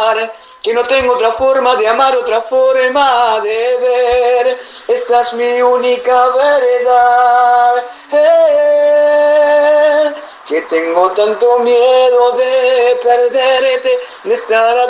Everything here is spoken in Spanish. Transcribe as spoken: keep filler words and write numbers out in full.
olvidar que no tengo otra forma de amar, otra forma de ver. Esta es mi única verdad. Eh, que tengo tanto miedo de perderte, de estar